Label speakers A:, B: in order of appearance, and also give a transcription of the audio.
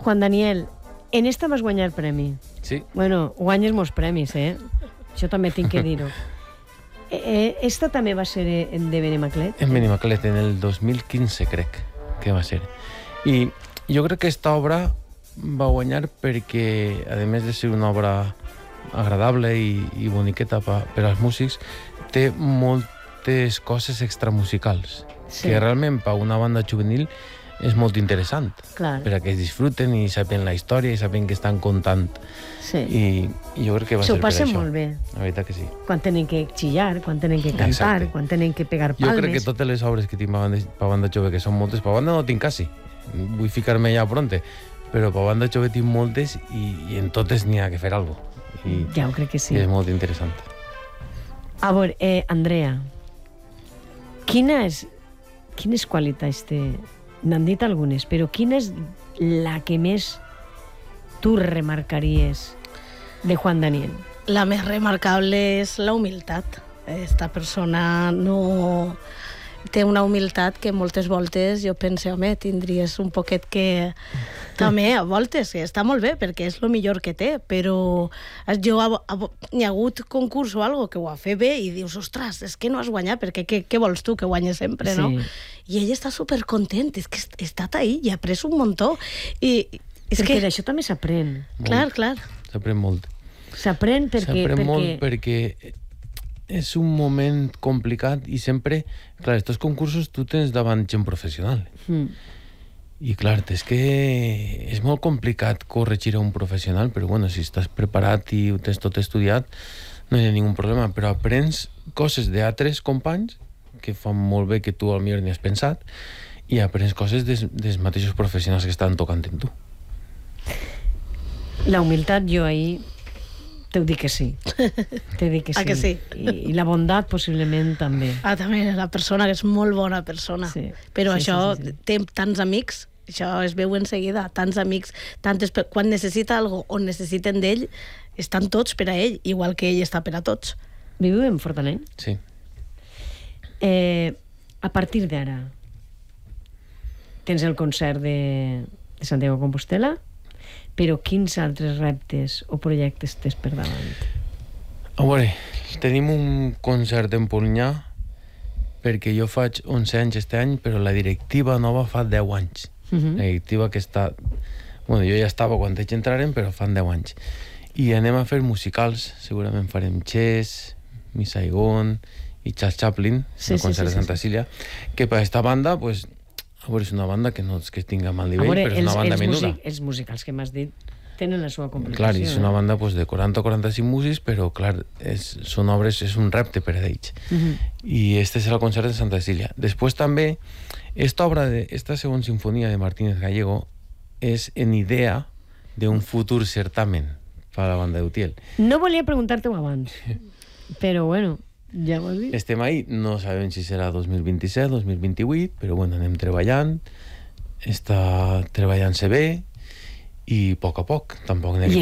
A: Juan Daniel, en esta vas guanyar el premi.
B: Sí.
A: Bueno, guanyes molts premis, Això també tinc que dir-ho. Esta també va ser de Benimaclet?
B: En Benimaclet, en el 2015, crec que va ser. I jo crec que esta obra va guanyar perquè, a més de ser una obra agradable i boniqueta per als músics, té moltes coses extramusicals, que realment per una banda juvenil és molt interessant, perquè es disfruten i saben la història i saben que estan contant. I jo crec que va ser per això.
A: S'ho passen molt bé.
B: La veritat que sí.
A: Quan tenen que xillar, quan tenen que cantar, quan tenen que pegar palmes.
B: Jo crec que totes les obres que tinc per banda jove, que són moltes, per banda no tinc quasi, vull ficar-me ja pronte, però per banda jove tinc moltes i en totes n'hi ha que fer alguna cosa.
A: Ja ho crec que sí.
B: És molt interessant.
A: A veure, Andrea, quines qualitats té? N'han dit algunes, però quina és la que més tu remarcaries de Juan Daniel?
C: La més remarcable és la humilitat. Esta persona no té una humilitat que moltes voltes jo penso, home, tindries un poquet que... També, a voltes, que està molt bé, perquè és el millor que té, però n'hi ha hagut concurs o alguna que ho ha fet bé i dius, ostres, és que no has guanyat, perquè què vols tu que guanyes sempre, no? I ell està supercontent, és que ha estat ahí i ha après un muntó.
A: Perquè d'això també s'aprèn.
C: Clar.
B: S'aprèn molt.
A: S'aprèn
B: perquè és un moment complicat i sempre, clar, estos concursos tu tens davant gent professional. I clar, és que és molt complicat corregir a un professional, però bueno, si estàs preparat i ho tens tot estudiat, no hi ha ningun problema, però aprens coses d'altres companys que fan molt bé que tu al millor ni has pensat i aprens coses dels mateixos professionals que estan tocant en tu.
A: La humilitat, jo ahir t'ho dic que sí. T'he dit que sí.
C: Que sí?
A: I la bondat, possiblement, també.
C: També, la persona, que és molt bona persona. Però això, té tants amics, això es veu en seguida, tants amics, quan necessita alguna cosa o necessiten d'ell, estan tots per a ell, igual que ell està per a tots.
A: Viu en Fortaleny?
B: Sí.
A: A partir d'ara, tens el concert de Santiago de Compostela, però quins altres reptes o projectes tens per davant?
B: A veure, tenim un concert en Polinyà perquè jo faig 11 anys este any, però la directiva nova fa 10 anys. La directiva que està... Bueno, jo ja estava quan ells entraren, però fan 10 anys. I anem a fer musicals, segurament farem Chess, Miss Saigon i Charles Chaplin, el concert de Santa Cília, que per aquesta banda, pues, a veure, és una banda que no és que tinga mal nivell, però és una banda menuda.
A: Els musicals que m'has dit tenen la seva complicació.
B: Clar, és una banda de 40 o 45 músics, però clar, són obres, és un repte per a ells. I este és el concert de Santa Cília. Després també, esta segona sinfonia de Martínez Gallego és en idea d'un futur certamen per a la banda d'Utiel.
A: No volia preguntar-te-ho abans, però bueno, ja ho has dit.
B: Estem ahí, no sabem si serà 2027, 2028, però bueno, anem treballant, està treballant-se bé, i a poc, tampoc anem